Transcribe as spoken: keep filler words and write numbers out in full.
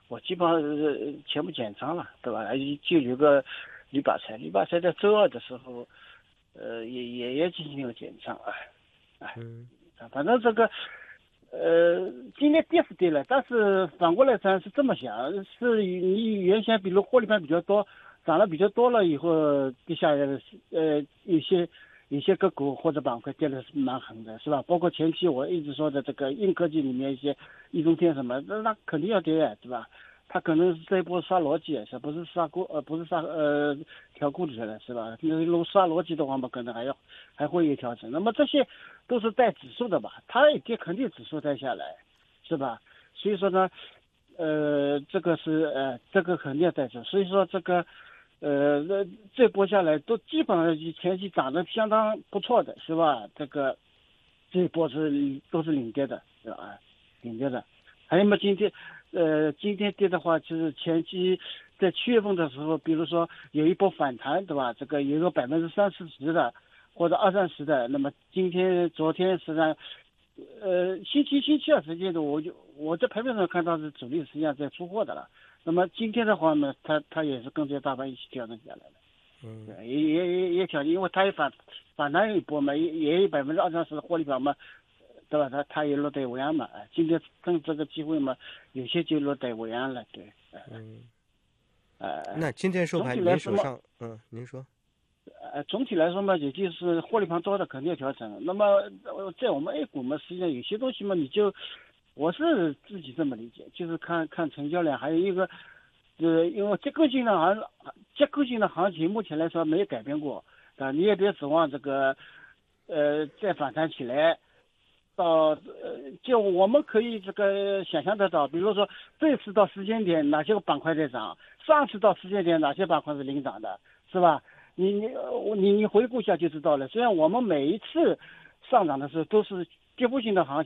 我基本上是全部减仓了，对吧？就留个铝板材，铝板材在周二的时候，呃，也也也进行了减仓啊，哎， 嗯反正这个。呃，今天跌是跌了，但是反过来咱是这么想，是你原先比如获利盘比较多，涨了比较多了以后跌下来的，呃，有些有些个股或者板块跌的是蛮狠的，是吧？包括前期我一直说的这个硬科技里面一些易中天什么，那那肯定要跌，对吧？它可能是这一波刷逻辑，是不是刷锅呃不是刷呃调估值的，是吧？那如果刷逻辑的话嘛，可能还要还会有调整。那么这些都是带指数的吧？它一跌肯定指数带下来，是吧？所以说呢，呃，这个是呃这个肯定要带走。所以说这个呃这这波下来都基本上前期涨得相当不错的，是吧？这个这一波是都是领跌的，是吧？领跌的。还有么今天，呃，今天跌的话，就是前期在七月份的时候，比如说有一波反弹，对吧？这个有个百分之三四十的，或者二三十的。那么今天、昨天实际上，呃，星期星期二时间的，我就我在盘面上看到是主力实际上在出货的了。那么今天的话呢，它它也是跟着大盘一起调整下来的， 嗯对，也也也也调整，因为它也反反弹一波嘛，也也有百分之二三十的获利盘嘛。对吧？他他也落袋为安嘛，今天趁这个机会嘛，有些就落袋为安了，对， 嗯。 呃， 那今天收总体盘来说嘛， 您手上，嗯，您说。 呃，总体来说嘛，也就是获利盘多的肯定要调整。那么呃在我们 A 股嘛，实际上有些东西嘛，你就我是自己这么理解，就是看看成交量，还有一个，呃，因为结构性的行结构性的行情目前来说没有改变过啊，你也别指望这个，呃，再反弹起来。到呃，就我们可以这个想象得到，比如说这次到时间点哪些个板块在涨，上次到时间点哪些板块是领涨的，是吧？你你你你回顾一下就知道了。虽然我们每一次上涨的时候都是跌幅性的行情。